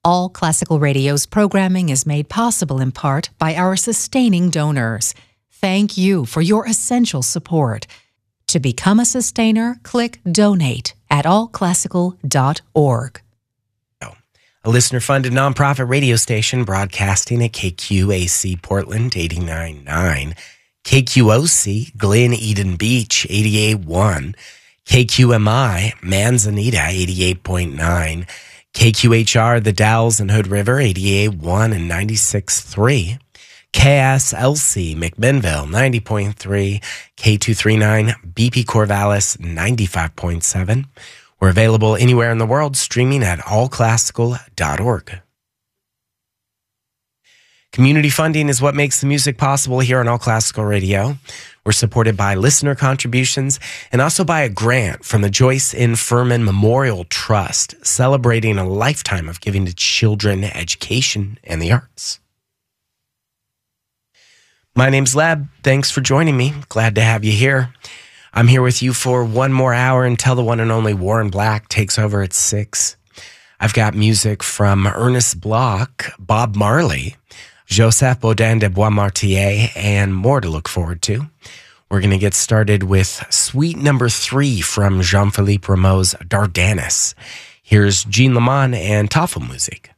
All Classical Radio's programming is made possible in part by our sustaining donors. Thank you for your essential support. To become a sustainer, click Donate at allclassical.org. A listener-funded nonprofit radio station broadcasting at KQAC Portland 89.9, KQOC Glen Eden Beach 88.1, KQMI Manzanita 88.9, KQHR The Dalles and Hood River 88.1 and 96.3, KSLC McMinnville 90.3, K239 BP Corvallis 95.7. We're available anywhere in the world, streaming at allclassical.org. Community funding is what makes the music possible here on All Classical Radio. We're supported by listener contributions and also by a grant from the Joyce N. Furman Memorial Trust, celebrating a lifetime of giving to children, education, and the arts. My name's Leb. Thanks for joining me. Glad to have you here. I'm here with you for one more hour until the one and only Warren Black takes over at 6. I've got music from Ernest Bloch, Bob Marley, Joseph Baudin de Boismartier, and more to look forward to. We're going to get started with Suite Number 3 from Jean-Philippe Rameau's Dardanus. Here's Jean Lamont and Tafelmusik.